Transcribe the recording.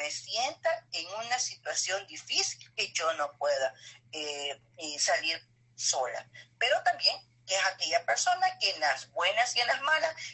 me sienta en una situación difícil que yo no pueda salir sola. Pero también que es aquella persona que en las buenas y en las malas